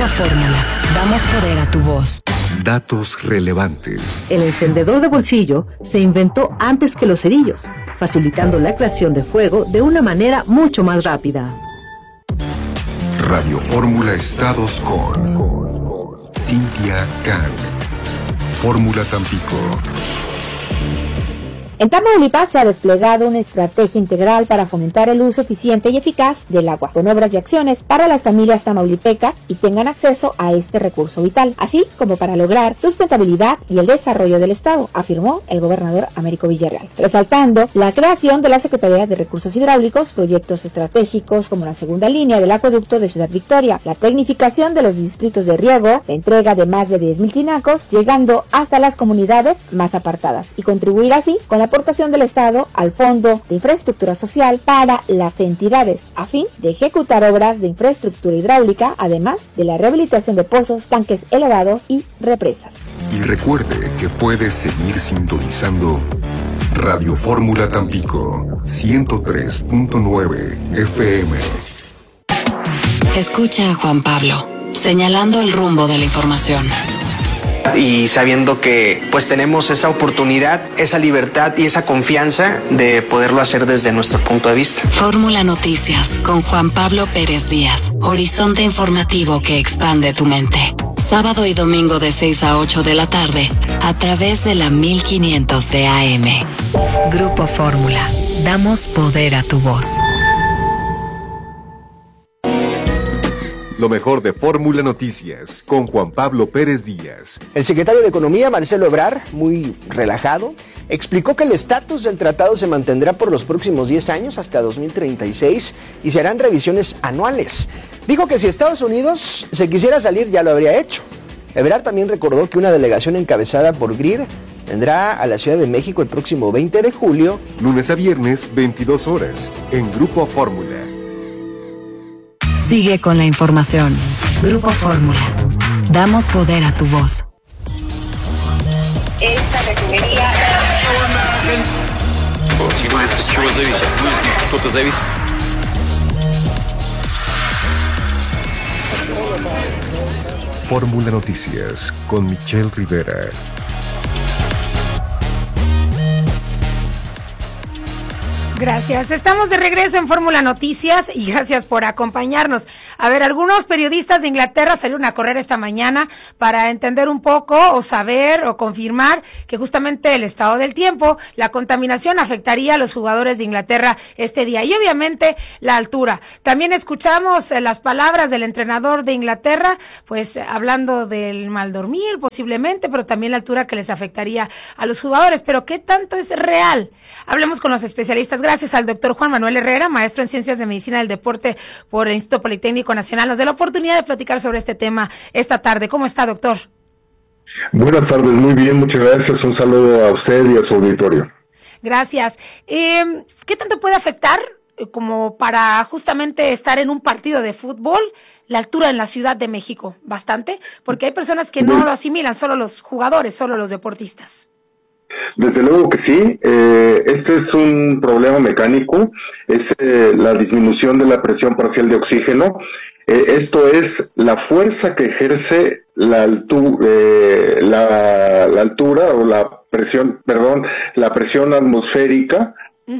Fórmula. Damos poder a tu voz. Datos relevantes. El encendedor de bolsillo se inventó antes que los cerillos, facilitando la creación de fuego de una manera mucho más rápida. Radio Fórmula Estados con Cintia Can. Fórmula Tampico. En Tamaulipas se ha desplegado una estrategia integral para fomentar el uso eficiente y eficaz del agua, con obras y acciones para las familias tamaulipecas y tengan acceso a este recurso vital, así como para lograr sustentabilidad y el desarrollo del Estado, afirmó el gobernador Américo Villarreal, resaltando la creación de la Secretaría de Recursos Hidráulicos, proyectos estratégicos como la segunda línea del acueducto de Ciudad Victoria, la tecnificación de los distritos de riego, la entrega de más de 10,000 tinacos, llegando hasta las comunidades más apartadas y contribuir así con la aportación del Estado al Fondo de Infraestructura Social para las entidades, a fin de ejecutar obras de infraestructura hidráulica, además de la rehabilitación de pozos, tanques elevados y represas. Y recuerde que puede seguir sintonizando Radio Fórmula Tampico 103.9 FM. Escucha a Juan Pablo, señalando el rumbo de la información. Y sabiendo que pues tenemos esa oportunidad, esa libertad y esa confianza de poderlo hacer desde nuestro punto de vista. Fórmula Noticias con Juan Pablo Pérez Díaz. Horizonte informativo que expande tu mente. Sábado y domingo de 6 a 8 de la tarde a través de la 1500 de AM. Grupo Fórmula. Damos poder a tu voz. Lo mejor de Fórmula Noticias con Juan Pablo Pérez Díaz. El secretario de Economía, Marcelo Ebrard, muy relajado, explicó que el estatus del tratado se mantendrá por los próximos 10 años hasta 2036 y se harán revisiones anuales. Dijo que si Estados Unidos se quisiera salir ya lo habría hecho. Ebrard también recordó que una delegación encabezada por Greer vendrá a la Ciudad de México el próximo 20 de julio. Lunes a viernes, 22 horas, en Grupo Fórmula. Sigue con la información. Grupo Fórmula. Damos poder a tu voz. Esta refinería... Fórmula Noticias con Michelle Rivera. Gracias. Estamos de regreso en Fórmula Noticias y gracias por acompañarnos. A ver, algunos periodistas de Inglaterra salieron a correr esta mañana para entender un poco o saber o confirmar que justamente el estado del tiempo, la contaminación afectaría a los jugadores de Inglaterra este día y obviamente la altura. También escuchamos las palabras del entrenador de Inglaterra, pues hablando del mal dormir posiblemente, pero también la altura que les afectaría a los jugadores. Pero ¿qué tanto es real? Hablemos con los especialistas. Gracias al doctor Juan Manuel Herrera, maestro en Ciencias de Medicina del Deporte por el Instituto Politécnico Nacional. Nos da la oportunidad de platicar sobre este tema esta tarde. ¿Cómo está, doctor? Buenas tardes, muy bien, muchas gracias. Un saludo a usted y a su auditorio. Gracias. ¿Qué tanto puede afectar como para justamente estar en un partido de fútbol la altura en la Ciudad de México? Bastante, porque hay personas que no lo asimilan, solo los jugadores, solo los deportistas. Desde luego que sí, este es un problema mecánico, es la disminución de la presión parcial de oxígeno. Esto es la fuerza que ejerce la altura o la presión atmosférica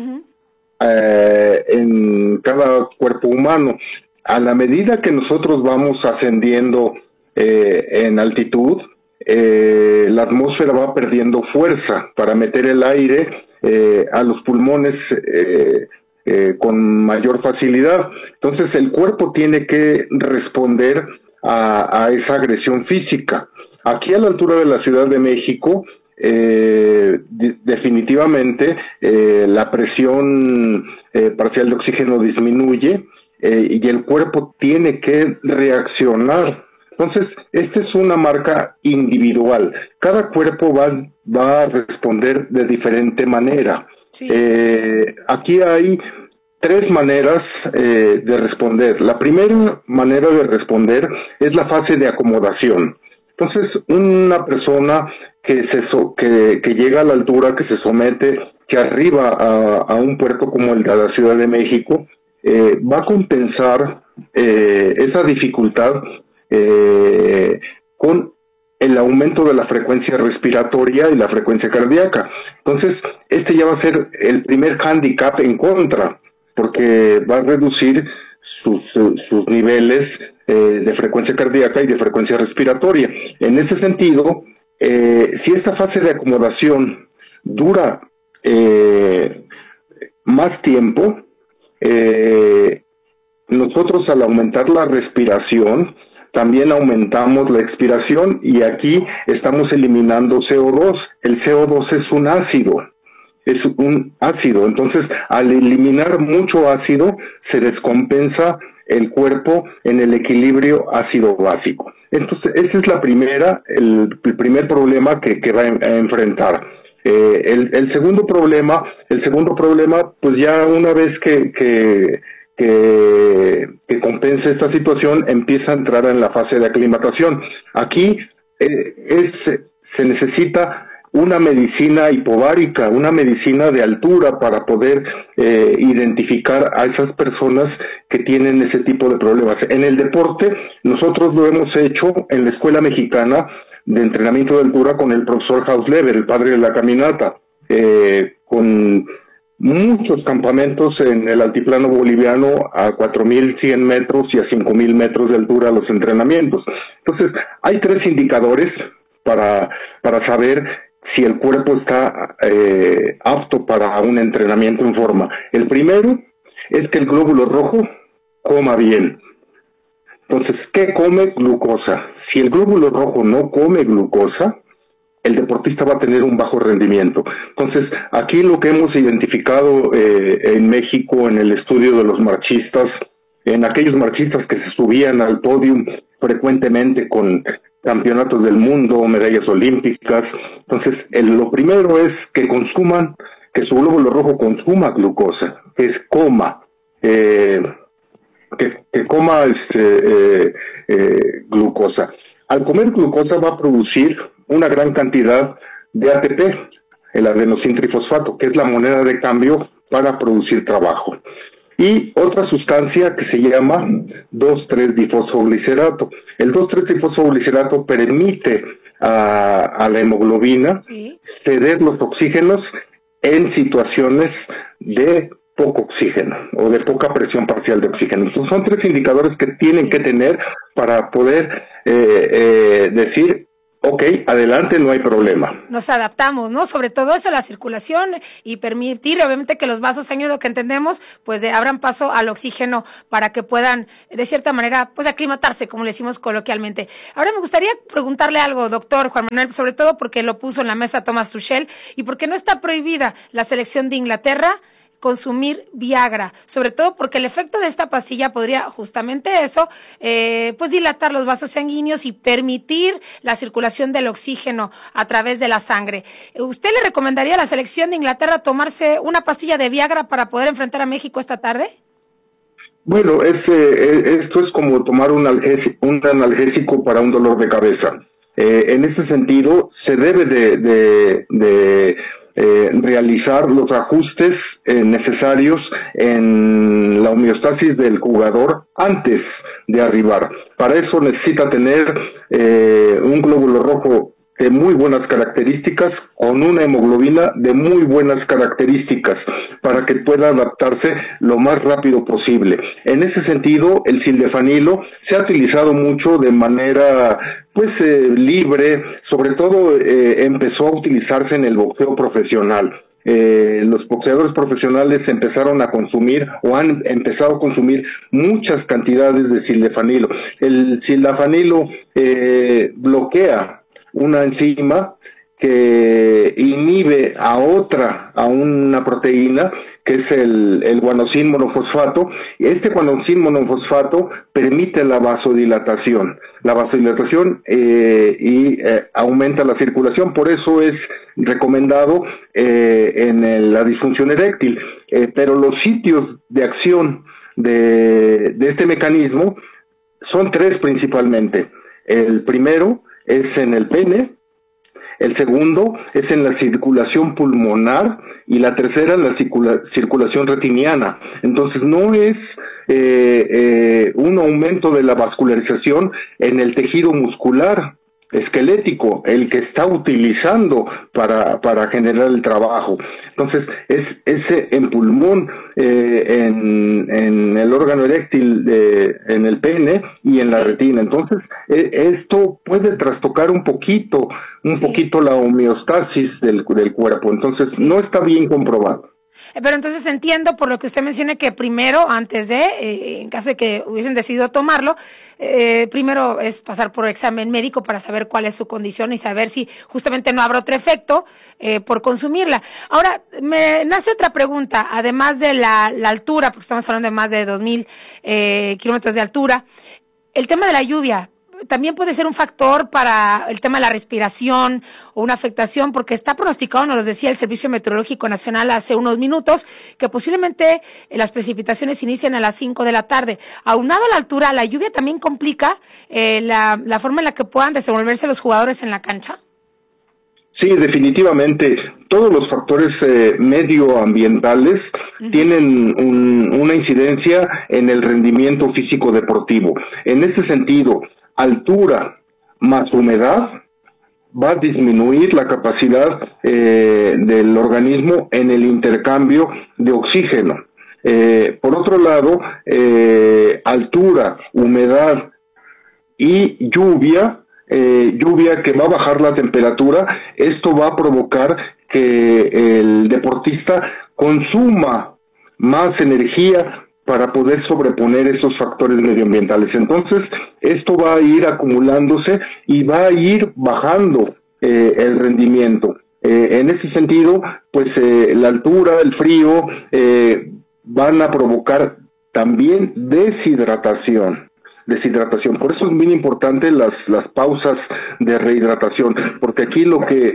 en cada cuerpo humano. A la medida que nosotros vamos ascendiendo en altitud, la atmósfera va perdiendo fuerza para meter el aire a los pulmones con mayor facilidad. Entonces el cuerpo tiene que responder a esa agresión física. Aquí a la altura de la Ciudad de México, definitivamente la presión parcial de oxígeno disminuye y el cuerpo tiene que reaccionar. Entonces, esta es una marca individual. Cada cuerpo va a responder de diferente manera. Sí. Aquí hay 3 maneras de responder. La primera manera de responder es la fase de acomodación. Entonces, una persona que llega a la altura, que se somete, que arriba a un puerto como el de la Ciudad de México, va a compensar esa dificultad con el aumento de la frecuencia respiratoria y la frecuencia cardíaca. Entonces, este ya va a ser el primer hándicap en contra, porque va a reducir sus niveles de frecuencia cardíaca y de frecuencia respiratoria. En ese sentido, si esta fase de acomodación dura más tiempo, nosotros al aumentar la respiración, también aumentamos la expiración y aquí estamos eliminando CO2. El CO2 es un ácido. Entonces, al eliminar mucho ácido, se descompensa el cuerpo en el equilibrio ácido básico. Entonces, ese es el primer problema que va a enfrentar. El segundo problema, pues ya una vez que compense esta situación, empieza a entrar en la fase de aclimatación. Aquí se necesita una medicina hipovárica, una medicina de altura para poder identificar a esas personas que tienen ese tipo de problemas. En el deporte, nosotros lo hemos hecho en la Escuela Mexicana de Entrenamiento de Altura con el profesor Hausleber, el padre de la caminata, con muchos campamentos en el altiplano boliviano a 4.100 metros y a 5.000 metros de altura los entrenamientos. Entonces, hay 3 indicadores para saber si el cuerpo está apto para un entrenamiento en forma. El primero es que el glóbulo rojo coma bien. Entonces, ¿qué come? Glucosa. Si el glóbulo rojo no come glucosa, el deportista va a tener un bajo rendimiento. Entonces, aquí lo que hemos identificado en México, en el estudio de los marchistas, en aquellos marchistas que se subían al podio frecuentemente con campeonatos del mundo, medallas olímpicas. Entonces, lo primero es que su glóbulo rojo consuma glucosa, que coma glucosa. Al comer glucosa va a producir una gran cantidad de ATP, el adenosín trifosfato, que es la moneda de cambio para producir trabajo. Y otra sustancia que se llama 2,3-difosfoglicerato. El 2,3-difosfoglicerato permite a la hemoglobina ceder los oxígenos en situaciones de poco oxígeno o de poca presión parcial de oxígeno. Entonces, son 3 indicadores que tienen que tener para poder decir, ok, adelante, no hay problema. Nos adaptamos, ¿no? Sobre todo eso, la circulación y permitir, obviamente, que los vasos sanguíneos, lo que entendemos, pues abran paso al oxígeno para que puedan, de cierta manera, pues aclimatarse, como le decimos coloquialmente. Ahora me gustaría preguntarle algo, doctor Juan Manuel, sobre todo porque lo puso en la mesa Thomas Tuchel y porque no está prohibida la selección de Inglaterra consumir Viagra, sobre todo porque el efecto de esta pastilla podría justamente eso, pues dilatar los vasos sanguíneos y permitir la circulación del oxígeno a través de la sangre. ¿Usted le recomendaría a la selección de Inglaterra tomarse una pastilla de Viagra para poder enfrentar a México esta tarde? Bueno, esto es como tomar un analgésico para un dolor de cabeza. En ese sentido, se debe de realizar los ajustes necesarios en la homeostasis del jugador antes de arribar. Para eso necesita tener un glóbulo rojo de muy buenas características, con una hemoglobina de muy buenas características, para que pueda adaptarse lo más rápido posible. En ese sentido, el sildenafil se ha utilizado mucho de manera libre, sobre todo empezó a utilizarse en el boxeo profesional. Los boxeadores profesionales empezaron a consumir o han empezado a consumir muchas cantidades de sildenafil. El sildenafil bloquea una enzima que inhibe a una proteína, que es el guanosin monofosfato, y este guanosin monofosfato permite la vasodilatación. Aumenta la circulación, por eso es recomendado en la disfunción eréctil. Pero los sitios de acción de este mecanismo son 3 principalmente. El primero es en el pene, el segundo es en la circulación pulmonar y la tercera en la circulación retiniana. Entonces no es un aumento de la vascularización en el tejido muscular esquelético el que está utilizando para generar el trabajo. Entonces es ese en pulmón, en el órgano eréctil, en el pene y en la retina. Entonces esto puede trastocar un poquito la homeostasis del cuerpo. Entonces no está bien comprobado. Pero entonces entiendo por lo que usted menciona que primero, antes de, en caso de que hubiesen decidido tomarlo, primero es pasar por examen médico para saber cuál es su condición y saber si justamente no habrá otro efecto por consumirla. Ahora, me nace otra pregunta, además de la altura, porque estamos hablando de más de 2,000 kilómetros de altura, el tema de la lluvia también puede ser un factor para el tema de la respiración o una afectación, porque está pronosticado, nos lo decía el Servicio Meteorológico Nacional hace unos minutos, que posiblemente las precipitaciones inicien a las 5 de la tarde. Aunado a la altura, ¿la lluvia también complica la forma en la que puedan desenvolverse los jugadores en la cancha? Sí, definitivamente. Todos los factores medioambientales tienen una incidencia en el rendimiento físico deportivo. En ese sentido, altura más humedad va a disminuir la capacidad del organismo en el intercambio de oxígeno. Por otro lado, altura, humedad y lluvia que va a bajar la temperatura, esto va a provocar que el deportista consuma más energía para poder sobreponer esos factores medioambientales. Entonces, esto va a ir acumulándose y va a ir bajando el rendimiento. En ese sentido, pues la altura, el frío, van a provocar también deshidratación. Por eso es muy importante las pausas de rehidratación, porque aquí lo que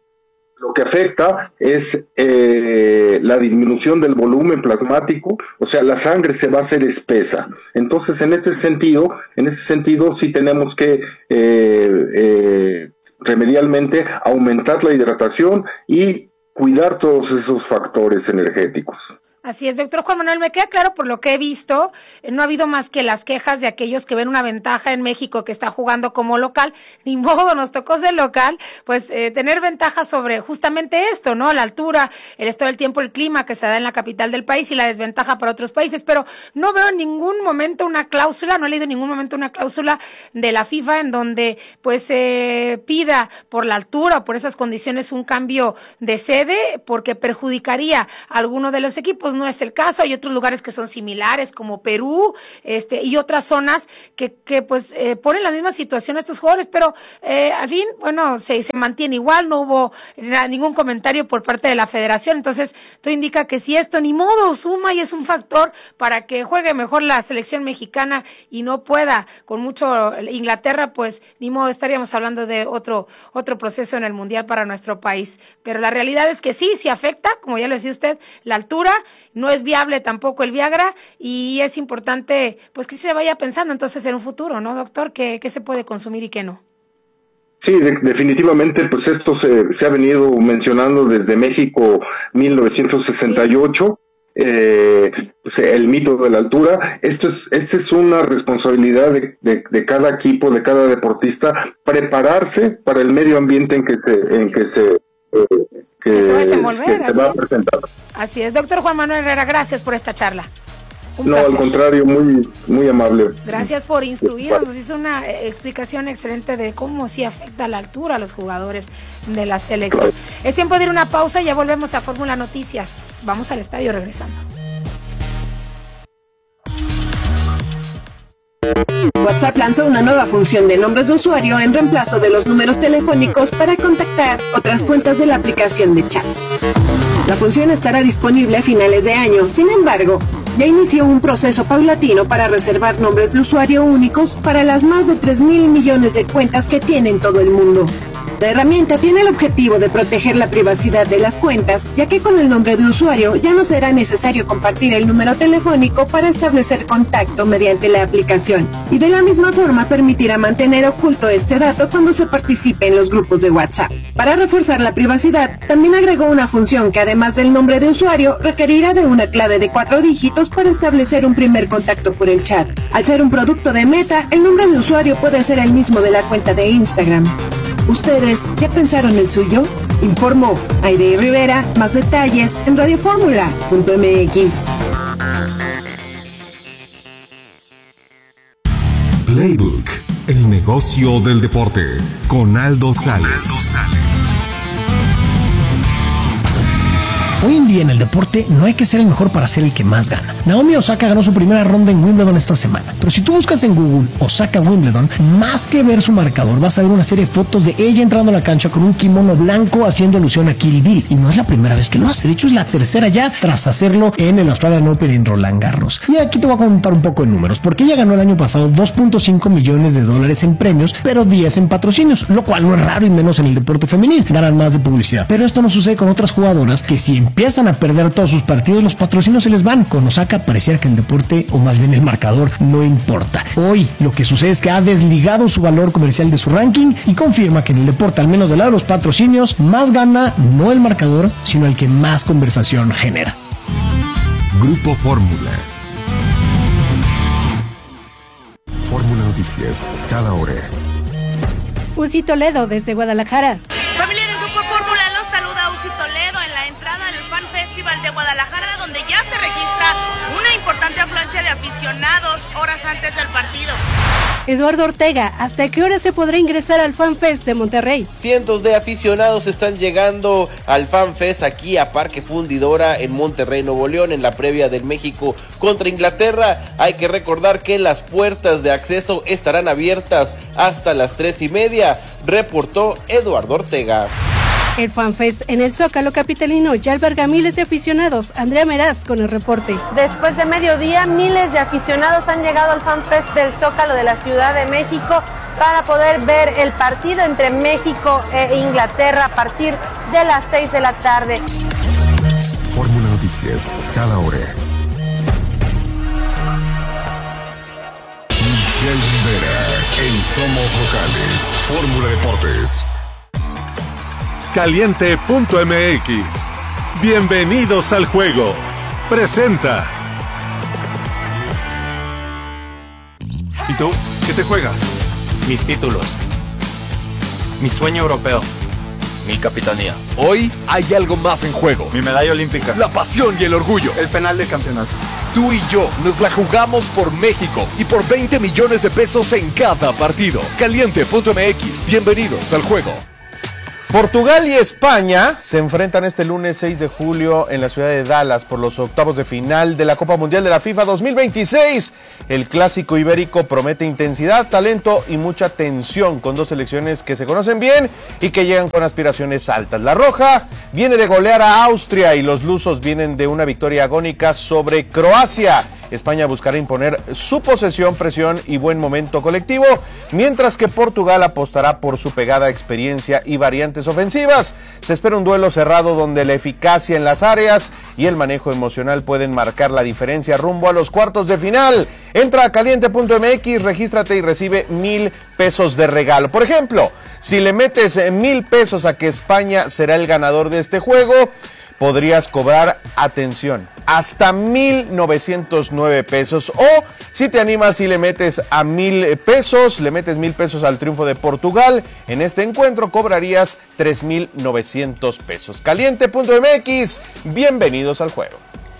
afecta es la disminución del volumen plasmático, o sea, la sangre se va a hacer espesa. Entonces, en ese sentido sí tenemos que remedialmente aumentar la hidratación y cuidar todos esos factores energéticos. Así es, doctor Juan Manuel, me queda claro por lo que he visto, no ha habido más que las quejas de aquellos que ven una ventaja en México que está jugando como local, ni modo, nos tocó ser local, pues tener ventaja sobre justamente esto, ¿no? La altura, el estado del tiempo, el clima que se da en la capital del país y la desventaja para otros países, pero no veo en ningún momento una cláusula, no he leído en ningún momento una cláusula de la FIFA en donde pues pida por la altura o por esas condiciones un cambio de sede porque perjudicaría a alguno de los equipos. No es el caso, hay otros lugares que son similares como Perú y otras zonas que pues ponen la misma situación a estos jugadores, pero al fin, bueno, se mantiene igual, no hubo ningún comentario por parte de la federación, entonces esto indica que si esto ni modo suma y es un factor para que juegue mejor la selección mexicana y no pueda con mucho Inglaterra, pues ni modo, estaríamos hablando de otro proceso en el Mundial para nuestro país, pero la realidad es que sí afecta, como ya lo decía usted, la altura. No es viable tampoco el Viagra y es importante pues que se vaya pensando entonces en un futuro, ¿no, doctor? ¿Qué se puede consumir y qué no? Sí, definitivamente, pues esto se ha venido mencionando desde México 1968, pues el mito de la altura. Esta es una responsabilidad de cada equipo, de cada deportista, prepararse para el medio ambiente en que se va a desenvolver, que se va a presentar. Así es, doctor Juan Manuel Herrera, gracias por esta charla. Un placer. Al contrario, muy amable. Gracias por instruirnos, nos hizo una explicación excelente de cómo sí afecta la altura a los jugadores de la selección. Claro. Es tiempo de ir a una pausa y ya volvemos a Fórmula Noticias. Vamos al estadio regresando. WhatsApp lanzó una nueva función de nombres de usuario en reemplazo de los números telefónicos para contactar otras cuentas de la aplicación de chats. La función estará disponible a finales de año, sin embargo, ya inició un proceso paulatino para reservar nombres de usuario únicos para las más de 3,000 millones de cuentas que tiene en todo el mundo. La herramienta tiene el objetivo de proteger la privacidad de las cuentas, ya que con el nombre de usuario ya no será necesario compartir el número telefónico para establecer contacto mediante la aplicación, y de la misma forma permitirá mantener oculto este dato cuando se participe en los grupos de WhatsApp. Para reforzar la privacidad, también agregó una función que además del nombre de usuario, requerirá de una clave de 4 dígitos para establecer un primer contacto por el chat. Al ser un producto de Meta, el nombre de usuario puede ser el mismo de la cuenta de Instagram. ¿Ustedes ya pensaron el suyo? Informó Aide Rivera. Más detalles en radioformula.mx. Playbook, el negocio del deporte, con Aldo Sales. Hoy en día en el deporte no hay que ser el mejor para ser el que más gana. Naomi Osaka ganó su primera ronda en Wimbledon esta semana. Pero si tú buscas en Google Osaka Wimbledon, más que ver su marcador, vas a ver una serie de fotos de ella entrando a la cancha con un kimono blanco haciendo alusión a Kill Bill. Y no es la primera vez que lo hace. De hecho, es la tercera ya tras hacerlo en el Australian Open en Roland Garros. Y aquí te voy a contar un poco de números, porque ella ganó el año pasado $2.5 millones en premios, pero 10 en patrocinios, lo cual no es raro y menos en el deporte femenil. Ganan más de publicidad. Pero esto no sucede con otras jugadoras que si empiezan a perder todos sus partidos, los patrocinios se les van. Con Osaka pareciera que el deporte, o más bien el marcador, no importa. Hoy lo que sucede es que ha desligado su valor comercial de su ranking y confirma que en el deporte, al menos del lado de los patrocinios, más gana no el marcador, sino el que más conversación genera. Grupo Fórmula. Fórmula Noticias, cada hora. Uzi Toledo desde Guadalajara. Familia del Grupo Fórmula, los saluda Uzi Toledo en la entrada del Fan Festival de Guadalajara, donde ya se registra una importante afluencia de aficionados horas antes del partido. Eduardo Ortega, ¿hasta qué hora se podrá ingresar al Fan Fest de Monterrey? Cientos de aficionados están llegando al Fan Fest aquí a Parque Fundidora en Monterrey, Nuevo León, en la previa del México contra Inglaterra. Hay que recordar que las puertas de acceso estarán abiertas hasta las 3:30, reportó Eduardo Ortega. El FanFest en el Zócalo capitalino ya alberga miles de aficionados. Andrea Meraz con el reporte. Después de mediodía, miles de aficionados han llegado al FanFest del Zócalo de la Ciudad de México para poder ver el partido entre México e Inglaterra a partir de las 6 de la tarde. Fórmula Noticias, cada hora. Michelle Rivera en Somos Locales. Fórmula Deportes. Caliente.mx. Bienvenidos al juego. Presenta. ¿Y tú? ¿Qué te juegas? Mis títulos. Mi sueño europeo. Mi capitanía. Hoy hay algo más en juego. Mi medalla olímpica. La pasión y el orgullo. El penal de campeonato. Tú y yo nos la jugamos por México y por 20 millones de pesos en cada partido. Caliente.mx. Bienvenidos al juego. Portugal y España se enfrentan este lunes 6 de julio en la ciudad de Dallas por los octavos de final de la Copa Mundial de la FIFA 2026. El clásico ibérico promete intensidad, talento y mucha tensión, con dos selecciones que se conocen bien y que llegan con aspiraciones altas. La roja viene de golear a Austria y los lusos vienen de una victoria agónica sobre Croacia. España buscará imponer su posesión, presión y buen momento colectivo, mientras que Portugal apostará por su pegada experiencia y variantes ofensivas. Se espera un duelo cerrado donde la eficacia en las áreas y el manejo emocional pueden marcar la diferencia rumbo a los cuartos de final. Entra a caliente.mx, regístrate y recibe 1,000 pesos de regalo. Por ejemplo, si le metes 1,000 pesos a que España será el ganador de este juego, podrías cobrar, atención, hasta 1,909 pesos. O si te animas y le metes a 1,000 pesos, le metes 1,000 pesos al triunfo de Portugal, en este encuentro cobrarías 3,900 pesos. Caliente.mx, bienvenidos al juego.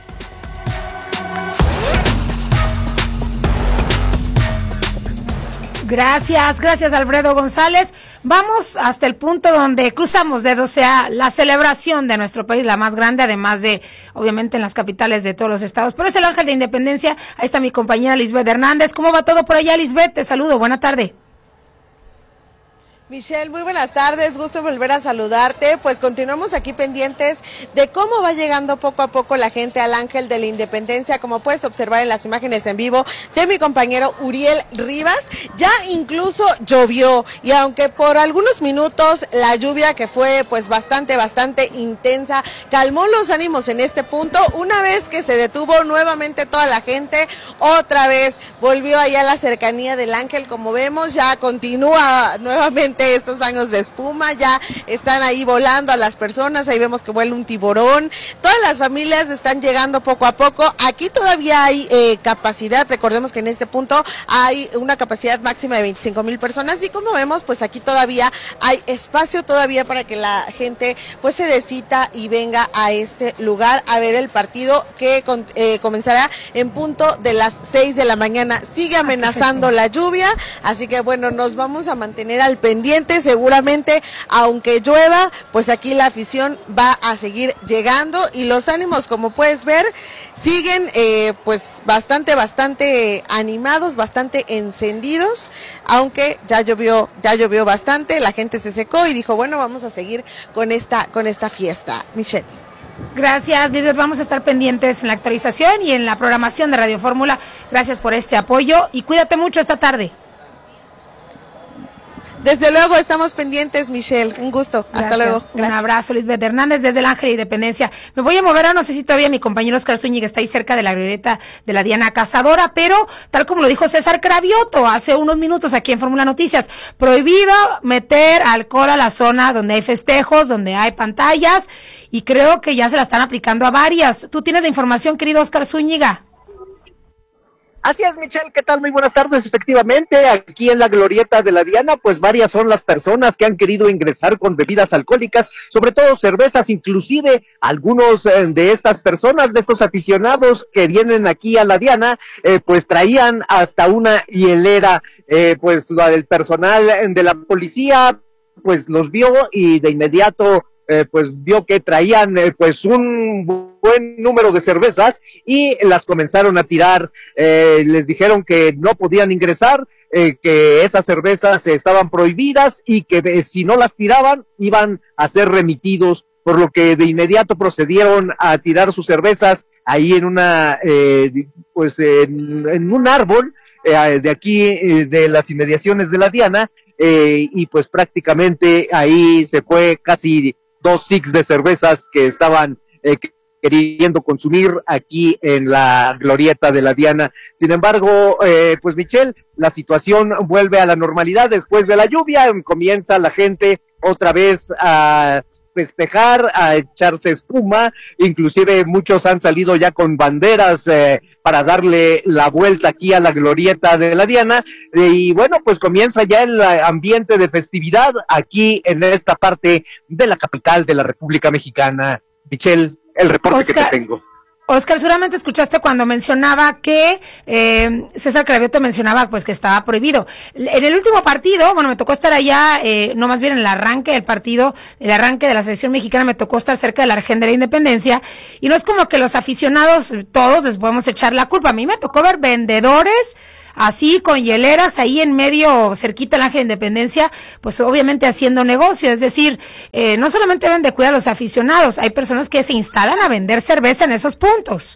Gracias Alfredo González. Vamos hasta el punto donde cruzamos dedos, sea la celebración de nuestro país, la más grande, además de, obviamente, en las capitales de todos los estados. Pero es el Ángel de Independencia. Ahí está mi compañera Lisbeth Hernández. ¿Cómo va todo por allá, Lisbeth? Te saludo, buena tarde. Michelle, muy buenas tardes, gusto volver a saludarte. Pues continuamos aquí pendientes de cómo va llegando poco a poco la gente al Ángel de la Independencia, como puedes observar en las imágenes en vivo de mi compañero Uriel Rivas. Ya incluso llovió, y aunque por algunos minutos la lluvia, que fue pues bastante intensa, calmó los ánimos en este punto, una vez que se detuvo nuevamente toda la gente, otra vez volvió allá a la cercanía del Ángel. Como vemos, ya continúa nuevamente estos baños de espuma, ya están ahí volando a las personas, ahí vemos que vuela un tiburón, todas las familias están llegando poco a poco. Aquí todavía hay capacidad, recordemos que en este punto hay una capacidad máxima de 25,000 personas, y como vemos, pues aquí todavía hay espacio todavía para que la gente pues se descita y venga a este lugar a ver el partido, que comenzará en punto de las 6 de la mañana. Sigue amenazando la lluvia, así que bueno, nos vamos a mantener al pendiente. Seguramente, aunque llueva, pues aquí la afición va a seguir llegando, y los ánimos, como puedes ver, siguen pues bastante animados, bastante encendidos, aunque ya llovió bastante, la gente se secó y dijo, bueno, vamos a seguir con esta fiesta. Michelle. Gracias, líder. Vamos a estar pendientes en la actualización y en la programación de Radio Fórmula. Gracias por este apoyo y cuídate mucho esta tarde. Desde luego, estamos pendientes, Michelle. Un gusto. Gracias. Hasta luego. Gracias. Un abrazo, Lisbeth Hernández, desde el Ángel de Independencia. Me voy a mover, no sé si todavía mi compañero Oscar Zúñiga está ahí cerca de la glorieta de la Diana Cazadora, pero tal como lo dijo César Cravioto hace unos minutos aquí en Fórmula Noticias, prohibido meter alcohol a la zona donde hay festejos, donde hay pantallas, y creo que ya se la están aplicando a varias. ¿Tú tienes la información, querido Oscar Zúñiga? Así es, Michelle, ¿qué tal? Muy buenas tardes. Efectivamente, aquí en la glorieta de la Diana, pues varias son las personas que han querido ingresar con bebidas alcohólicas, sobre todo cervezas. Inclusive algunos de estas personas, de estos aficionados que vienen aquí a la Diana, pues traían hasta una hielera. Pues el personal de la policía pues los vio y de inmediato pues vio que traían pues un buen número de cervezas y las comenzaron a tirar. Les dijeron que no podían ingresar, que esas cervezas estaban prohibidas y que si no las tiraban iban a ser remitidos, por lo que de inmediato procedieron a tirar sus cervezas ahí en una pues en un árbol de aquí de las inmediaciones de la Diana, y pues prácticamente ahí se fue casi 2 six de cervezas que estaban queriendo consumir aquí en la glorieta de la Diana. Sin embargo, pues Michelle, la situación vuelve a la normalidad después de la lluvia. Comienza la gente otra vez a festejar, a echarse espuma, inclusive muchos han salido ya con banderas para darle la vuelta aquí a la glorieta de la Diana, y bueno, pues comienza ya el ambiente de festividad aquí en esta parte de la capital de la República Mexicana. Michelle, el reporte Oscar, que te tengo. Oscar, seguramente escuchaste cuando mencionaba que César Cravioto mencionaba pues que estaba prohibido. En el último partido, bueno, me tocó estar allá, no, más bien en el arranque del partido, el arranque de la selección mexicana, me tocó estar cerca del Argen de la Independencia, y no es como que los aficionados todos les podemos echar la culpa. A mí me tocó ver vendedores así con hieleras ahí en medio, cerquita del Ángel de Independencia, pues obviamente haciendo negocio. Es decir, no solamente deben de cuidar a los aficionados, hay personas que se instalan a vender cerveza en esos puntos.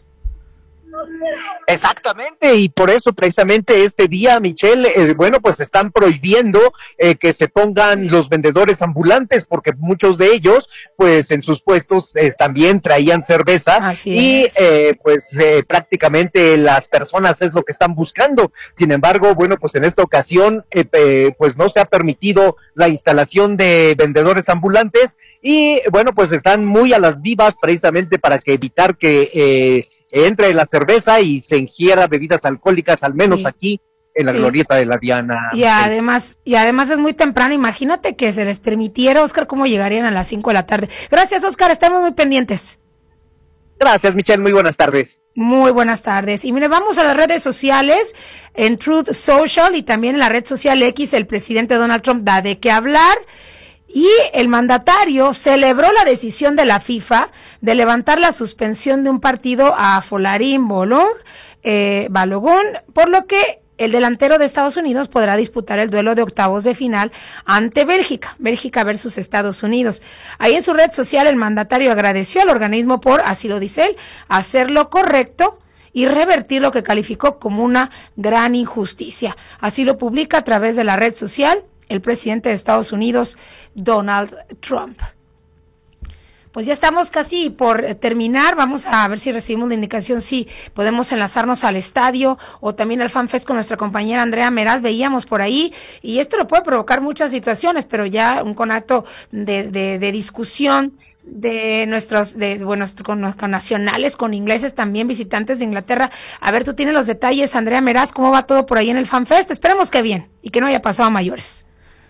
Exactamente, y por eso precisamente este día, Michelle, bueno, pues están prohibiendo que se pongan los vendedores ambulantes, porque muchos de ellos, pues en sus puestos también traían cerveza. Así pues prácticamente las personas es lo que están buscando. Sin embargo, bueno, pues en esta ocasión, pues no se ha permitido la instalación de vendedores ambulantes, y bueno, pues están muy a las vivas precisamente para que evitar que entre la cerveza y se ingiera bebidas alcohólicas, al menos aquí en la glorieta de la Diana. Y además es muy temprano. Imagínate que se les permitiera, Oscar, cómo llegarían a las 5 de la tarde. Gracias, Oscar, estamos muy pendientes. Gracias, Michelle, muy buenas tardes. Muy buenas tardes. Y mire, vamos a las redes sociales, en Truth Social y también en la red social X, el presidente Donald Trump da de qué hablar. Y el mandatario celebró la decisión de la FIFA de levantar la suspensión de un partido a Folarin Balogun, por lo que el delantero de Estados Unidos podrá disputar el duelo de octavos de final ante Bélgica versus Estados Unidos. Ahí en su red social el mandatario agradeció al organismo por, así lo dice él, hacer lo correcto y revertir lo que calificó como una gran injusticia. Así lo publica a través de la red social el presidente de Estados Unidos, Donald Trump. Pues ya estamos casi por terminar, vamos a ver si recibimos la indicación, si podemos enlazarnos al estadio o también al FanFest con nuestra compañera Andrea Meraz, veíamos por ahí, y esto lo puede provocar muchas situaciones, pero ya un conato de discusión de nuestros, con nacionales, con ingleses también, visitantes de Inglaterra. A ver, tú tienes los detalles, Andrea Meraz, ¿cómo va todo por ahí en el FanFest? Esperemos que bien, y que no haya pasado a mayores.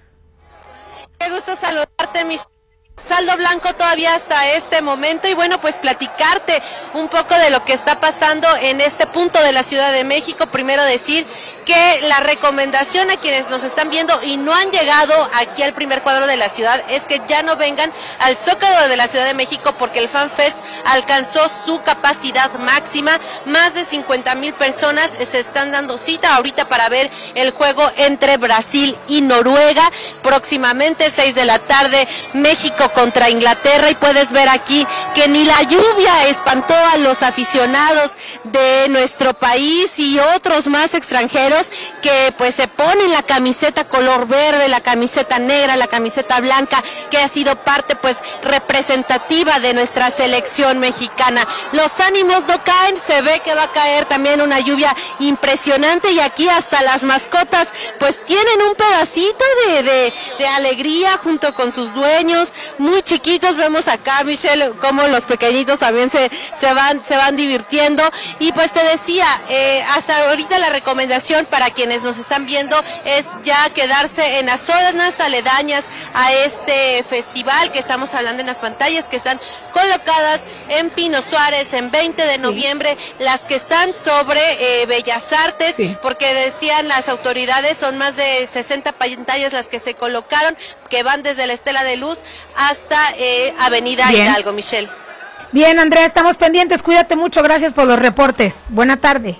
Qué gusto saludarte, Michelle. Saldo blanco todavía hasta este momento, y bueno, pues platicarte un poco de lo que está pasando en este punto de la Ciudad de México. Primero decir que la recomendación a quienes nos están viendo y no han llegado aquí al primer cuadro de la ciudad es que ya no vengan al Zócalo de la Ciudad de México, porque el FanFest alcanzó su capacidad máxima. Más de 50,000 personas se están dando cita ahorita para ver el juego entre Brasil y Noruega. Próximamente 6 de la tarde, México contra Inglaterra, y puedes ver aquí que ni la lluvia espantó a los aficionados de nuestro país y otros más extranjeros que pues se ponen la camiseta color verde, la camiseta negra, la camiseta blanca, que ha sido parte pues representativa de nuestra selección mexicana. Los ánimos no caen, se ve que va a caer también una lluvia impresionante, y aquí hasta las mascotas pues tienen un pedacito de alegría junto con sus dueños, muy chiquitos. Vemos acá, Michelle, como los pequeñitos también se van divirtiendo. Y pues te decía, hasta ahorita la recomendación para quienes nos están viendo es ya quedarse en las zonas aledañas a este festival que estamos hablando en las pantallas, que están colocadas en Pino Suárez, en 20 de noviembre, las que están sobre Bellas Artes, porque decían las autoridades, son más de 60 pantallas las que se colocaron, que van desde la Estela de Luz hasta Avenida Hidalgo, Michelle. Bien, Andrea, estamos pendientes, cuídate mucho, gracias por los reportes. Buena tarde.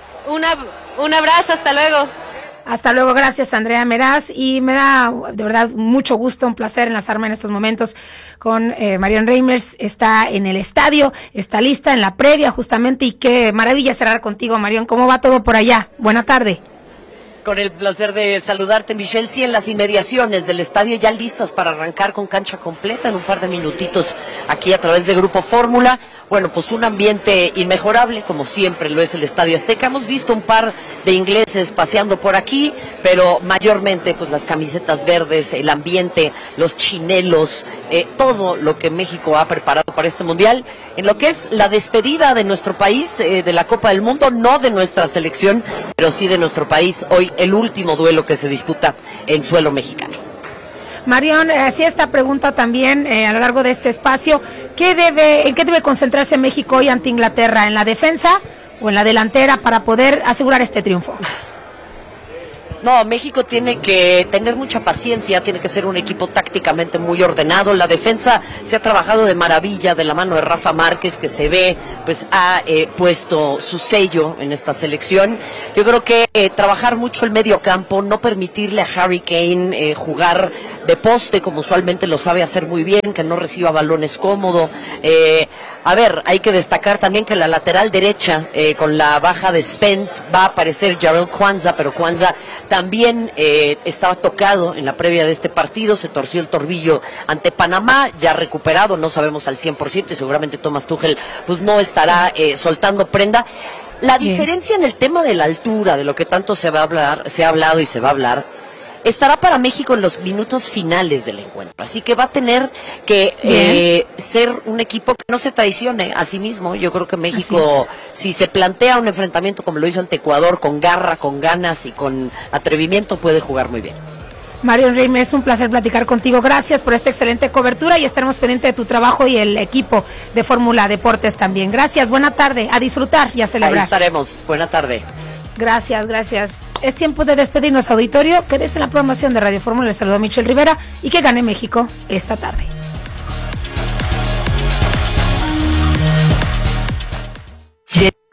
Un abrazo, hasta luego. Hasta luego, gracias Andrea Meraz, y me da de verdad mucho gusto, un placer enlazarme en estos momentos con Marion Reimers. Está en el estadio, está lista en la previa justamente, y qué maravilla cerrar contigo, Marion. ¿Cómo va todo por allá? Buena tarde. Con el placer de saludarte, Michelle. Sí, en las inmediaciones del estadio, ya listas para arrancar con cancha completa en un par de minutitos aquí a través de Grupo Fórmula. Bueno, pues un ambiente inmejorable, como siempre lo es el Estadio Azteca. Hemos visto un par de ingleses paseando por aquí, pero mayormente pues las camisetas verdes, el ambiente, los chinelos, todo lo que México ha preparado para este Mundial. En lo que es la despedida de nuestro país, de la Copa del Mundo, no de nuestra selección, pero sí de nuestro país. Hoy el último duelo que se disputa en suelo mexicano. Marion, hacía esta pregunta también a lo largo de este espacio. ¿En qué debe concentrarse México hoy ante Inglaterra? ¿En la defensa o en la delantera para poder asegurar este triunfo? No, México tiene que tener mucha paciencia, tiene que ser un equipo tácticamente muy ordenado. La defensa se ha trabajado de maravilla de la mano de Rafa Márquez, que se ve, pues ha puesto su sello en esta selección. Yo creo que trabajar mucho el medio campo, no permitirle a Harry Kane jugar de poste como usualmente lo sabe hacer muy bien, que no reciba balones cómodo. A ver, hay que destacar también que la lateral derecha, con la baja de Spence, va a aparecer Jarell Kwanza, pero Kwanza también estaba tocado en la previa de este partido, se torció el tobillo ante Panamá, ya recuperado, no sabemos al 100%, y seguramente Thomas Tuchel pues no estará soltando prenda. La diferencia en el tema de la altura, de lo que tanto se ha hablado y se va a hablar, estará para México en los minutos finales del encuentro. Así que va a tener que ser un equipo que no se traicione a sí mismo. Yo creo que México, si se plantea un enfrentamiento como lo hizo ante Ecuador, con garra, con ganas y con atrevimiento, puede jugar muy bien. Marion Reimers, es un placer platicar contigo. Gracias por esta excelente cobertura, y estaremos pendientes de tu trabajo y el equipo de Fórmula Deportes también. Gracias, buena tarde, a disfrutar y a celebrar. Ahí estaremos, buena tarde. Gracias, gracias. Es tiempo de despedirnos, auditorio. Quédese en la programación de Radio Fórmula. Les saludo a Michelle Rivera, y que gane México esta tarde.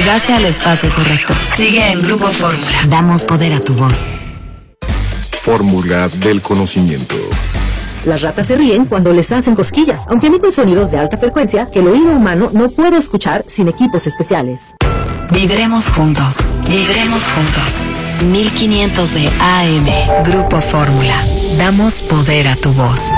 Llegaste al espacio correcto. Sigue en Grupo Fórmula. Damos poder a tu voz. Fórmula del conocimiento. Las ratas se ríen cuando les hacen cosquillas, aunque emiten sonidos de alta frecuencia que el oído humano no puede escuchar sin equipos especiales. Vibremos juntos. Vibremos juntos. 1500 de AM. Grupo Fórmula. Damos poder a tu voz.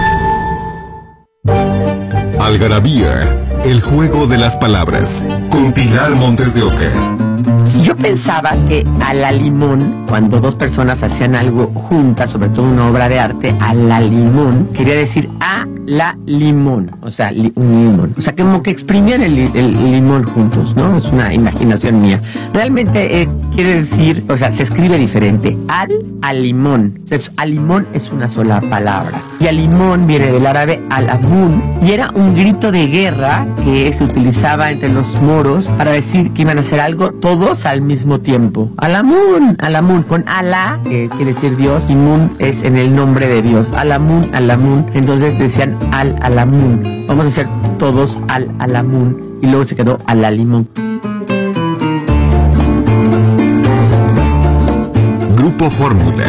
Algarabía, el juego de las palabras, con Pilar Montes de Oca. Yo pensaba que a la limón, cuando dos personas hacían algo juntas, sobre todo una obra de arte, a la limón, quería decir a la limón, o sea, un limón. O sea, como que exprimían el limón juntos, ¿no? Es una imaginación mía. Realmente quiere decir, o sea, se escribe diferente. Al limón. Entonces, al limón es una sola palabra. Y al limón viene del árabe al-amun, y era un grito de guerra que se utilizaba entre los moros para decir que iban a hacer algo todos al mismo tiempo. Al-amun, con Alá, que quiere decir Dios, y Mun es en el nombre de Dios. Al-amun. Entonces decían al-amun. Vamos a hacer todos al-amun. Y luego se quedó al-limón. Grupo Fórmula.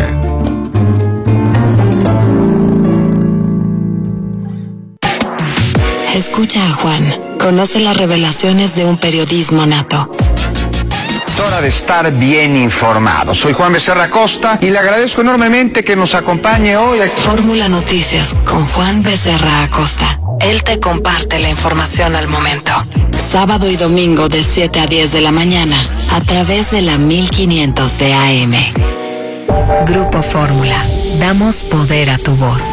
Escucha a Juan. Conoce las revelaciones de un periodismo nato. Es hora de estar bien informado. Soy Juan Becerra Costa y le agradezco enormemente que nos acompañe hoy aquí. Fórmula Noticias con Juan Becerra Acosta. Él te comparte la información al momento. Sábado y domingo de 7 a 10 de la mañana a través de la 1500 de AM. Grupo Fórmula. Damos poder a tu voz.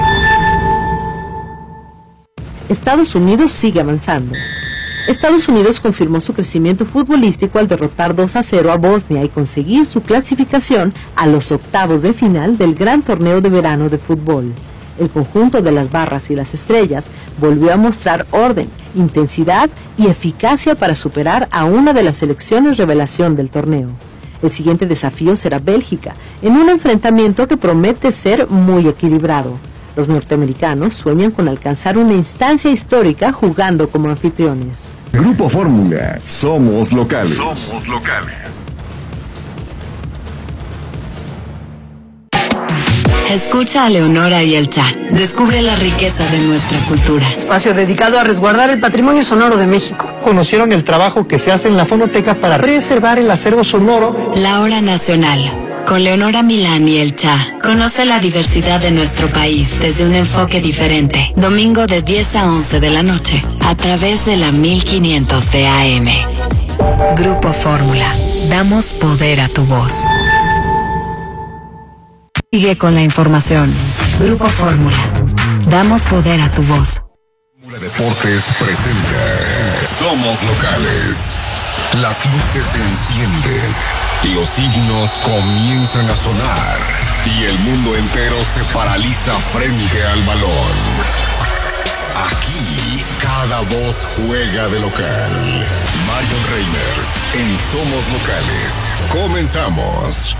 Estados Unidos sigue avanzando. Estados Unidos confirmó su crecimiento futbolístico al derrotar 2-0 a Bosnia y conseguir su clasificación a los octavos de final del gran torneo de verano de fútbol. El conjunto de las barras y las estrellas volvió a mostrar orden, intensidad y eficacia para superar a una de las selecciones revelación del torneo. El siguiente desafío será Bélgica, en un enfrentamiento que promete ser muy equilibrado. Los norteamericanos sueñan con alcanzar una instancia histórica jugando como anfitriones. Grupo Fórmula. Somos locales. Somos locales. Escucha a Leonora y el Cha. Descubre la riqueza de nuestra cultura. Espacio dedicado a resguardar el patrimonio sonoro de México. Conocieron el trabajo que se hace en la fonoteca para preservar el acervo sonoro. La Hora Nacional. Con Leonora Milán y el Cha. Conoce la diversidad de nuestro país desde un enfoque diferente. Domingo de 10 a 11 de la noche. A través de la 1500 de AM. Grupo Fórmula. Damos poder a tu voz. Sigue con la información. Grupo Fórmula. Damos poder a tu voz. Fórmula Deportes presenta Somos Locales. Las luces se encienden. Los himnos comienzan a sonar. Y el mundo entero se paraliza frente al balón. Aquí, cada voz juega de local. Marion Reimers en Somos Locales. Comenzamos.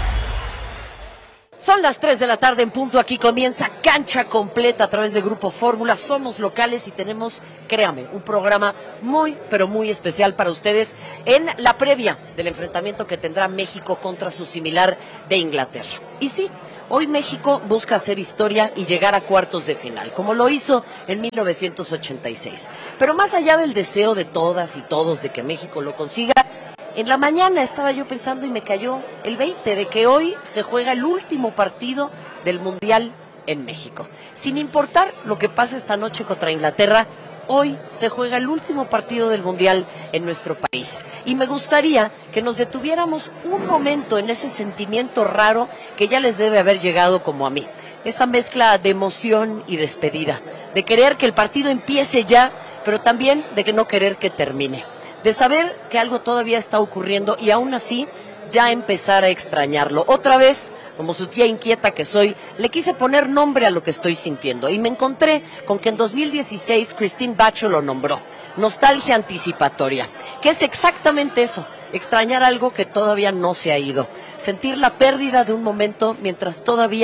Son las 3 de la tarde en punto, aquí comienza Cancha Completa a través de Grupo Fórmula, somos locales y tenemos, créame, un programa muy, pero muy especial para ustedes en la previa del enfrentamiento que tendrá México contra su similar de Inglaterra. Y sí, hoy México busca hacer historia y llegar a cuartos de final, como lo hizo en 1986. Pero más allá del deseo de todas y todos de que México lo consiga, en la mañana estaba yo pensando y me cayó el 20 de que hoy se juega el último partido del Mundial en México. Sin importar lo que pase esta noche contra Inglaterra, hoy se juega el último partido del Mundial en nuestro país. Y me gustaría que nos detuviéramos un momento en ese sentimiento raro que ya les debe haber llegado como a mí. Esa mezcla de emoción y despedida, de querer que el partido empiece ya, pero también de que no querer que termine. De saber que algo todavía está ocurriendo y aún así ya empezar a extrañarlo. Otra vez, como su tía inquieta que soy, le quise poner nombre a lo que estoy sintiendo y me encontré con que en 2016 Christine Bacho lo nombró, nostalgia anticipatoria, que es exactamente eso, extrañar algo que todavía no se ha ido, sentir la pérdida de un momento mientras todavía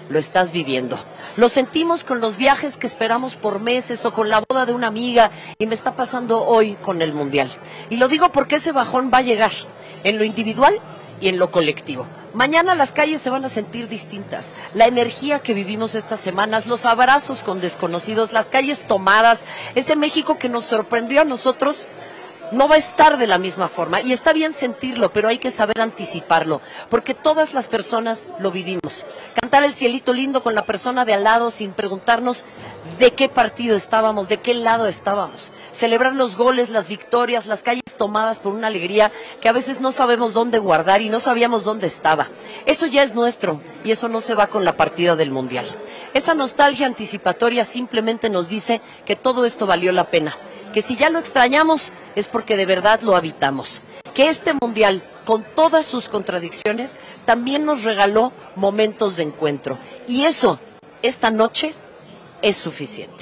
lo estás viviendo. Lo sentimos con los viajes que esperamos por meses o con la boda de una amiga y me está pasando hoy con el Mundial. Y lo digo porque ese bajón va a llegar en lo individual y en lo colectivo. Mañana las calles se van a sentir distintas. La energía que vivimos estas semanas, los abrazos con desconocidos, las calles tomadas, ese México que nos sorprendió a nosotros, no va a estar de la misma forma, y está bien sentirlo, pero hay que saber anticiparlo, porque todas las personas lo vivimos. Cantar el cielito lindo con la persona de al lado sin preguntarnos de qué partido estábamos, de qué lado estábamos. Celebrar los goles, las victorias, las calles tomadas por una alegría que a veces no sabemos dónde guardar y no sabíamos dónde estaba. Eso ya es nuestro, y eso no se va con la partida del Mundial. Esa nostalgia anticipatoria simplemente nos dice que todo esto valió la pena, que si ya lo extrañamos es porque de verdad lo habitamos, que este Mundial, con todas sus contradicciones, también nos regaló momentos de encuentro, y eso, esta noche, es suficiente.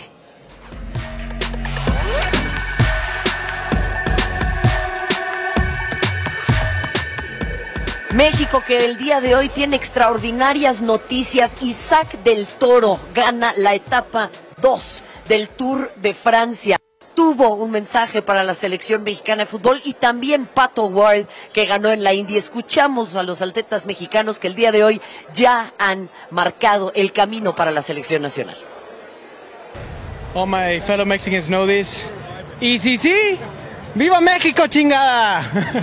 México, que el día de hoy tiene extraordinarias noticias. Isaac del Toro gana la etapa 2 del Tour de Francia. Tuvo un mensaje para la selección mexicana de fútbol, y también Pato Ward, que ganó en la Indy. Escuchamos a los atletas mexicanos que el día de hoy ya han marcado el camino para la selección nacional. All my fellow Mexicans know this. Y sí, ¡viva México, chingada!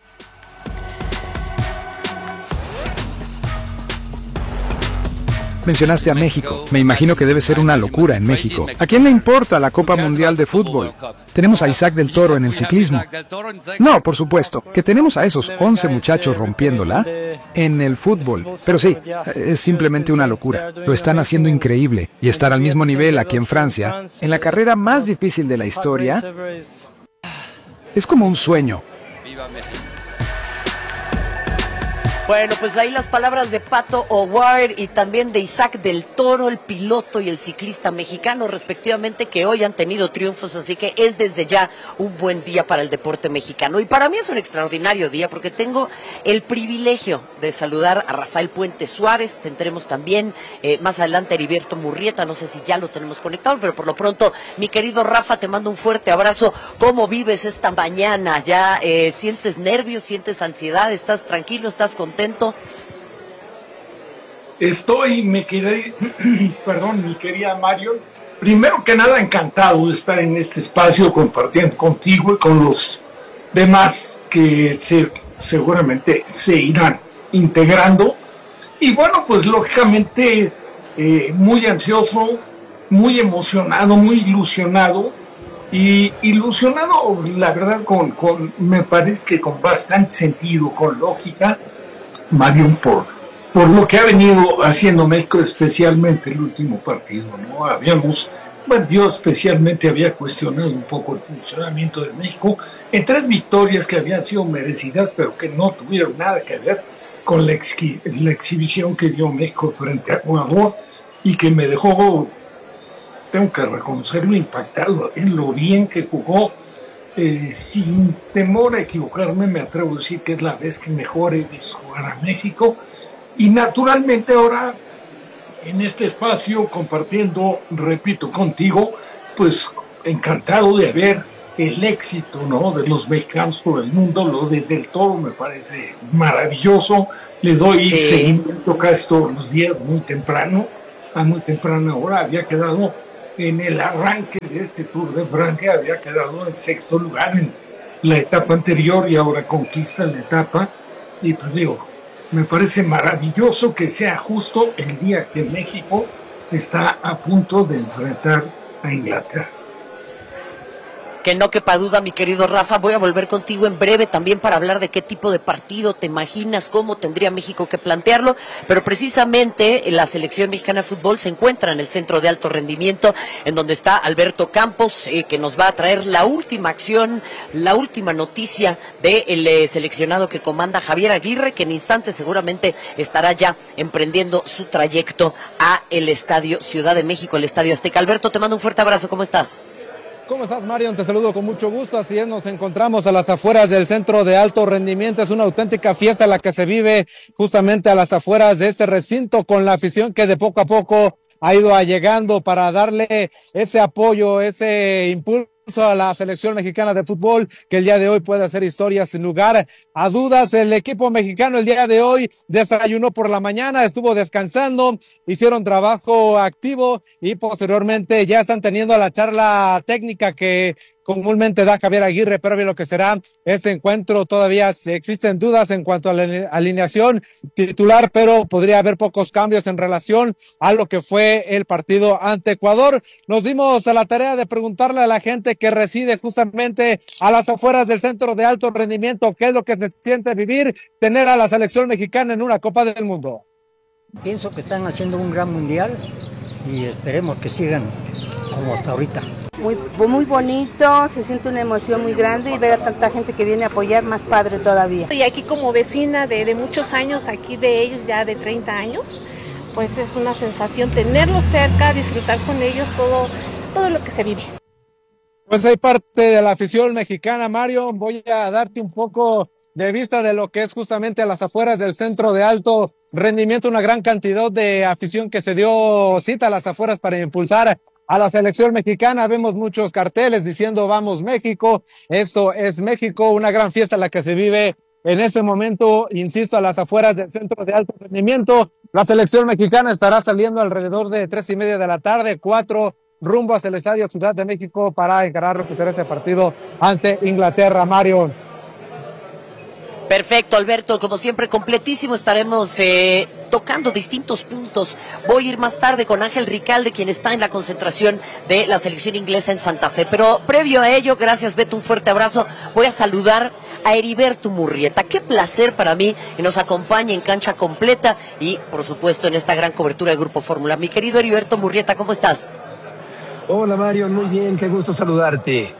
Mencionaste a México. Me imagino que debe ser una locura en México. ¿A quién le importa la Copa Mundial de Fútbol? Tenemos a Isaac del Toro en el ciclismo. No, por supuesto, que tenemos a esos 11 muchachos rompiéndola en el fútbol. Pero sí, es simplemente una locura. Lo están haciendo increíble. Y estar al mismo nivel aquí en Francia, en la carrera más difícil de la historia, es como un sueño. Bueno, pues ahí las palabras de Pato O'Ward y también de Isaac del Toro, el piloto y el ciclista mexicano, respectivamente, que hoy han tenido triunfos, así que es desde ya un buen día para el deporte mexicano. Y para mí es un extraordinario día porque tengo el privilegio de saludar a Rafael Puente Suárez. Tendremos también más adelante a Heriberto Murrieta, no sé si ya lo tenemos conectado, pero por lo pronto, mi querido Rafa, te mando un fuerte abrazo. ¿Cómo vives esta mañana? ¿Ya sientes nervios, sientes ansiedad? ¿Estás tranquilo, estás contento? Estoy, mi querida Marion, primero que nada encantado de estar en este espacio compartiendo contigo y con los demás que seguramente se irán integrando. Y bueno, pues lógicamente muy ansioso, muy emocionado, muy ilusionado. Y ilusionado, la verdad, me parece que con bastante sentido, con lógica, Marion, por lo que ha venido haciendo México, especialmente el último partido, ¿no? Yo especialmente había cuestionado un poco el funcionamiento de México en 3 victorias que habían sido merecidas, pero que no tuvieron nada que ver con la exhibición que dio México frente a Ecuador, y que me dejó, tengo que reconocerlo, impactado en lo bien que jugó. Sin temor a equivocarme, me atrevo a decir que es la vez que mejor he visto jugar a México. Y naturalmente ahora, en este espacio, compartiendo, repito, contigo, pues encantado de ver el éxito, ¿no?, de los mexicanos por el mundo. Lo de Del Toro me parece maravilloso. Le doy seguimiento casi todos los días, muy temprano, a muy temprana hora. Había quedado en el arranque de este Tour de Francia, había quedado en 6º lugar en la etapa anterior y ahora conquista la etapa. Y pues digo, me parece maravilloso que sea justo el día que México está a punto de enfrentar a Inglaterra. Que no quepa duda, mi querido Rafa, voy a volver contigo en breve también para hablar de qué tipo de partido te imaginas, cómo tendría México que plantearlo, pero precisamente la selección mexicana de fútbol se encuentra en el centro de alto rendimiento, en donde está Alberto Campos, que nos va a traer la última acción, la última noticia del seleccionado que comanda Javier Aguirre, que en instantes seguramente estará ya emprendiendo su trayecto a el Estadio Ciudad de México, el Estadio Azteca. Alberto, te mando un fuerte abrazo, ¿cómo estás? ¿Cómo estás, Marion? Te saludo con mucho gusto. Así es, nos encontramos a las afueras del Centro de Alto Rendimiento. Es una auténtica fiesta la que se vive justamente a las afueras de este recinto, con la afición que de poco a poco ha ido llegando para darle ese apoyo, ese impulso a la selección mexicana de fútbol, que el día de hoy puede hacer historia sin lugar a dudas. El equipo mexicano el día de hoy desayunó por la mañana, estuvo descansando, hicieron trabajo activo y posteriormente ya están teniendo la charla técnica que comúnmente da Javier Aguirre previo a lo que será este encuentro. Todavía existen dudas en cuanto a la alineación titular, pero podría haber pocos cambios en relación a lo que fue el partido ante Ecuador. Nos dimos a la tarea de preguntarle a la gente que reside justamente a las afueras del Centro de Alto Rendimiento qué es lo que se siente vivir, tener a la selección mexicana en una Copa del Mundo. Pienso que están haciendo un gran mundial y esperemos que sigan como hasta ahorita. Muy bonito, se siente una emoción muy grande y ver a tanta gente que viene a apoyar, más padre todavía. Y aquí como vecina de muchos años, aquí de ellos ya de 30 años, pues es una sensación tenerlos cerca, disfrutar con ellos todo lo que se vive. Pues hay parte de la afición mexicana, Mario. Voy a darte un poco de vista de lo que es justamente a las afueras del Centro de Alto Rendimiento, una gran cantidad de afición que se dio cita a las afueras para impulsar a la selección mexicana. Vemos muchos carteles diciendo vamos México, esto es México, una gran fiesta la que se vive en este momento, insisto, a las afueras del Centro de Alto Rendimiento. La selección mexicana estará saliendo alrededor de 3:30 de la tarde, 4 rumbo hacia el Estadio Ciudad de México para encarar lo que será este partido ante Inglaterra, Mario. Perfecto, Alberto, como siempre completísimo, estaremos tocando distintos puntos. Voy a ir más tarde con Ángel Ricalde, quien está en la concentración de la selección inglesa en Santa Fe. Pero previo a ello, gracias Beto, un fuerte abrazo. Voy a saludar a Heriberto Murrieta. Qué placer para mí que nos acompañe en Cancha Completa y, por supuesto, en esta gran cobertura de Grupo Fórmula. Mi querido Heriberto Murrieta, ¿cómo estás? Hola, Mario, muy bien, qué gusto saludarte.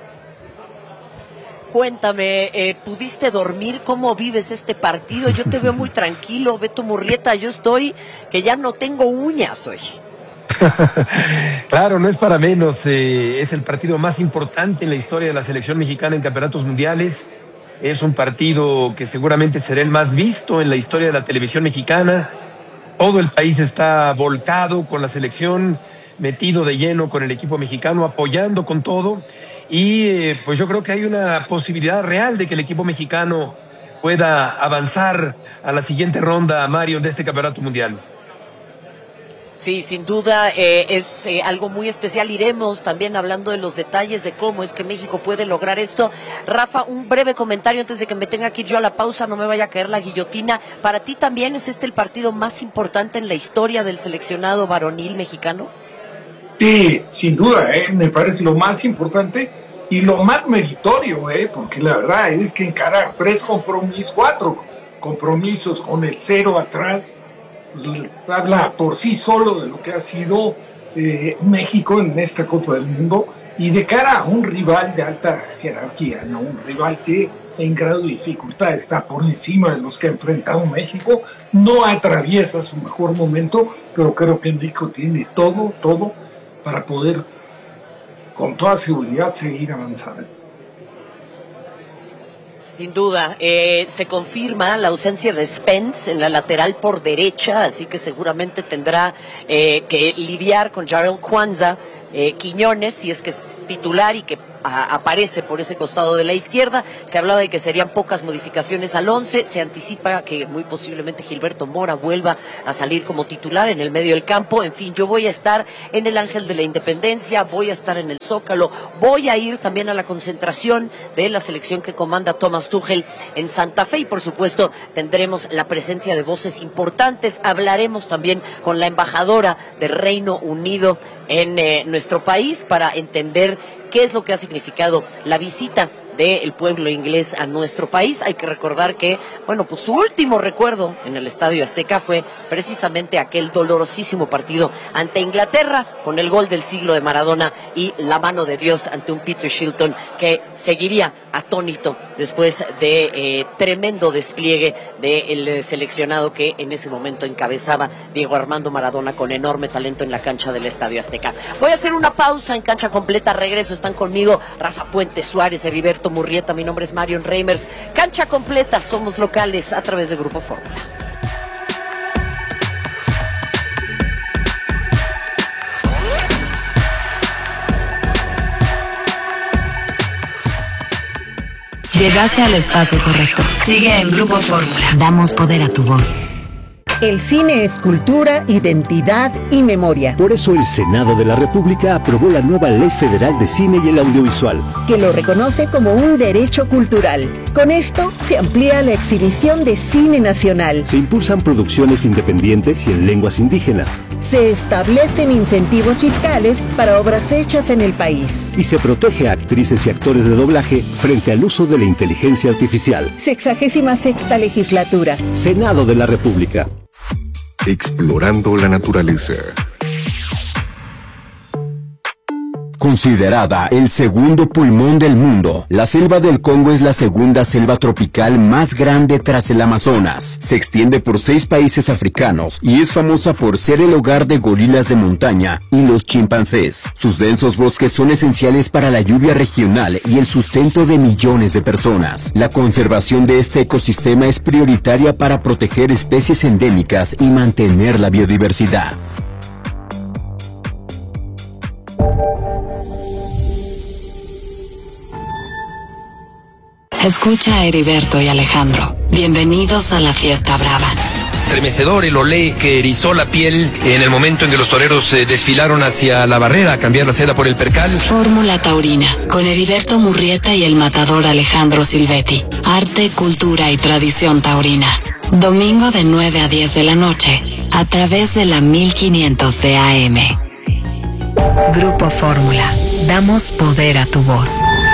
Cuéntame, ¿pudiste dormir? ¿Cómo vives este partido? Yo te veo muy tranquilo, Beto Murrieta. Yo estoy que ya no tengo uñas hoy. Claro, no es para menos. Es el partido más importante en la historia de la selección mexicana en campeonatos mundiales. Es un partido que seguramente será el más visto en la historia de la televisión mexicana. Todo el país está volcado con la selección, metido de lleno con el equipo mexicano, apoyando con todo. Y pues yo creo que hay una posibilidad real de que el equipo mexicano pueda avanzar a la siguiente ronda, Mario, de este campeonato mundial. Sí, sin duda es algo muy especial. Iremos también hablando de los detalles de cómo es que México puede lograr esto. Rafa, un breve comentario antes de que me tenga que ir yo a la pausa, no me vaya a caer la guillotina. ¿Para ti también es este el partido más importante en la historia del seleccionado varonil mexicano? Sí, sin duda, me parece lo más importante y lo más meritorio, porque la verdad es que encarar 4 compromisos con el 0 atrás, habla por sí solo de lo que ha sido México en esta Copa del Mundo y de cara a un rival de alta jerarquía, ¿no? Un rival que en grado de dificultad está por encima de los que ha enfrentado México, no atraviesa su mejor momento, pero creo que México tiene todo para poder con toda seguridad seguir avanzando. Sin duda, se confirma la ausencia de Spence en la lateral por derecha, así que seguramente tendrá que lidiar con Jarell Kwanza, Quiñones, si es que es titular y que aparece por ese costado de la izquierda. Se hablaba de que serían pocas modificaciones al 11, se anticipa que muy posiblemente Gilberto Mora vuelva a salir como titular en el medio del campo. En fin, yo voy a estar en el Ángel de la Independencia, voy a estar en el Zócalo, voy a ir también a la concentración de la selección que comanda Thomas Tuchel en Santa Fe y por supuesto tendremos la presencia de voces importantes. Hablaremos también con la embajadora de Reino Unido en nuestro país para entender qué es lo que ha significado la visita del pueblo inglés a nuestro país. Hay que recordar que, bueno, pues su último recuerdo en el Estadio Azteca fue precisamente aquel dolorosísimo partido ante Inglaterra, con el gol del siglo de Maradona y la mano de Dios ante un Peter Shilton que seguiría atónito después de tremendo despliegue del seleccionado que en ese momento encabezaba Diego Armando Maradona, con enorme talento en la cancha del Estadio Azteca. Voy a hacer una pausa en Cancha Completa, regreso, están conmigo Rafa Puente Suárez, Heriberto Murrieta, mi nombre es Marion Reimers. Cancha Completa, somos locales a través de Grupo Fórmula. Llegaste al espacio correcto. Sigue en Grupo Fórmula. Damos poder a tu voz. El cine es cultura, identidad y memoria. Por eso el Senado de la República aprobó la nueva Ley Federal de Cine y el Audiovisual, que lo reconoce como un derecho cultural. Con esto se amplía la exhibición de cine nacional. Se impulsan producciones independientes y en lenguas indígenas. Se establecen incentivos fiscales para obras hechas en el país. Y se protege a actrices y actores de doblaje frente al uso de la inteligencia artificial. 66ª legislatura. Senado de la República. Explorando la naturaleza. Considerada el segundo pulmón del mundo, la selva del Congo es la segunda selva tropical más grande tras el Amazonas. Se extiende por 6 países africanos y es famosa por ser el hogar de gorilas de montaña y los chimpancés. Sus densos bosques son esenciales para la lluvia regional y el sustento de millones de personas. La conservación de este ecosistema es prioritaria para proteger especies endémicas y mantener la biodiversidad. Escucha a Heriberto y Alejandro. Bienvenidos a la Fiesta Brava. Estremecedor el olé que erizó la piel en el momento en que los toreros desfilaron hacia la barrera a cambiar la seda por el percal. Fórmula Taurina, con Heriberto Murrieta y el matador Alejandro Silvetti. Arte, cultura y tradición taurina. Domingo de 9 a 10 de la noche, a través de la 1500 de AM. Grupo Fórmula. Damos poder a tu voz.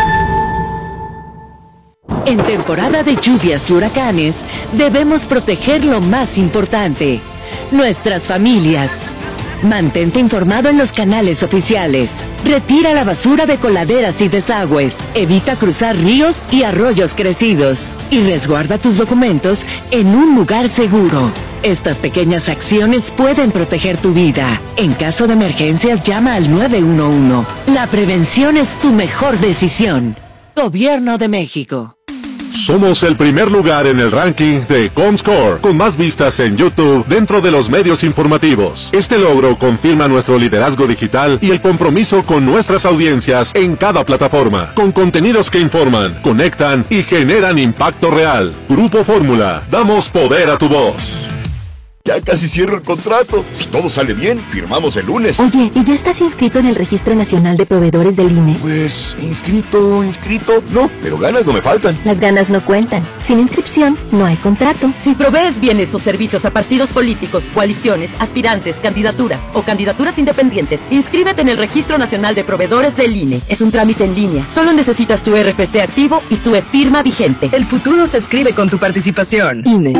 En temporada de lluvias y huracanes, debemos proteger lo más importante, nuestras familias. Mantente informado en los canales oficiales. Retira la basura de coladeras y desagües. Evita cruzar ríos y arroyos crecidos. Y resguarda tus documentos en un lugar seguro. Estas pequeñas acciones pueden proteger tu vida. En caso de emergencias, llama al 911. La prevención es tu mejor decisión. Gobierno de México. Somos el primer lugar en el ranking de Comscore, con más vistas en YouTube dentro de los medios informativos. Este logro confirma nuestro liderazgo digital y el compromiso con nuestras audiencias en cada plataforma, con contenidos que informan, conectan y generan impacto real. Grupo Fórmula, damos poder a tu voz. Ya casi cierro el contrato. Si todo sale bien, firmamos el lunes. Oye, ¿y ya estás inscrito en el Registro Nacional de Proveedores del INE? Pues, inscrito, no, pero ganas no me faltan. Las ganas no cuentan. Sin inscripción, no hay contrato. Si provees bienes o servicios a partidos políticos, coaliciones, aspirantes, candidaturas o candidaturas independientes, inscríbete en el Registro Nacional de Proveedores del INE. Es un trámite en línea. Solo necesitas tu RFC activo y tu e-firma vigente. El futuro se escribe con tu participación. INE.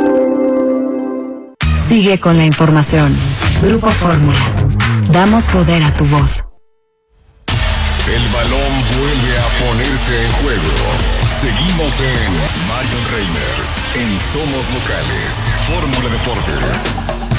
Sigue con la información. Grupo Fórmula. Damos poder a tu voz. El balón vuelve a ponerse en juego. Seguimos en Marion Reimers, en Somos Locales, Fórmula Deportes.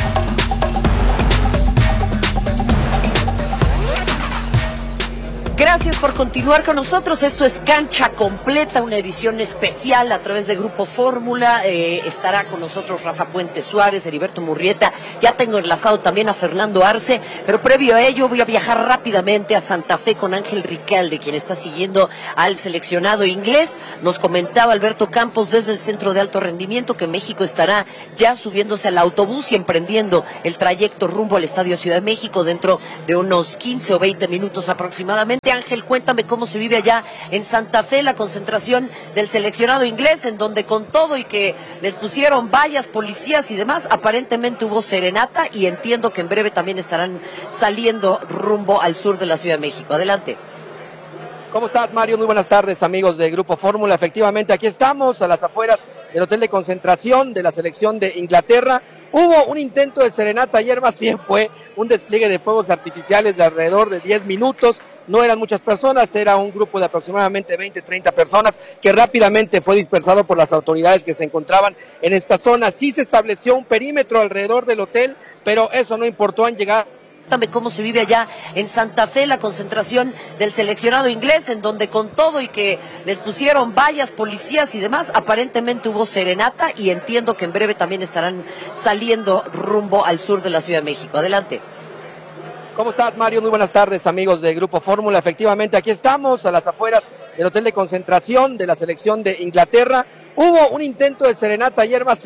Gracias por continuar con nosotros. Esto es Cancha Completa, una edición especial a través de Grupo Fórmula. Estará con nosotros Rafa Puente Suárez, Heriberto Murrieta. Ya tengo enlazado también a Fernando Arce, pero previo a ello voy a viajar rápidamente a Santa Fe con Ángel Ricalde, quien está siguiendo al seleccionado inglés. Nos comentaba Alberto Campos desde el Centro de Alto Rendimiento que México estará ya subiéndose al autobús y emprendiendo el trayecto rumbo al Estadio Ciudad de México dentro de unos 15 o 20 minutos aproximadamente. Ángel, cuéntame cómo se vive allá en Santa Fe la concentración del seleccionado inglés, en donde con todo y que les pusieron vallas, policías y demás, aparentemente hubo serenata y entiendo que en breve también estarán saliendo rumbo al sur de la Ciudad de México. Adelante. ¿Cómo estás, Mario? Muy buenas tardes, amigos de Grupo Fórmula. Efectivamente, aquí estamos a las afueras del hotel de concentración de la selección de Inglaterra. Hubo un intento de serenata ayer, más bien fue un despliegue de fuegos artificiales de alrededor de 10 minutos. No eran muchas personas, era un grupo de aproximadamente 20, 30 personas que rápidamente fue dispersado por las autoridades que se encontraban en esta zona. Sí se estableció un perímetro alrededor del hotel, pero eso no importó en llegar. Cuéntame cómo se vive allá en Santa Fe la concentración del seleccionado inglés, en donde con todo y que les pusieron vallas, policías y demás, aparentemente hubo serenata y entiendo que en breve también estarán saliendo rumbo al sur de la Ciudad de México. Adelante. ¿Cómo estás, Mario? Muy buenas tardes, amigos de Grupo Fórmula. Efectivamente, aquí estamos a las afueras del hotel de concentración de la selección de Inglaterra. Hubo un intento de serenata ayer, más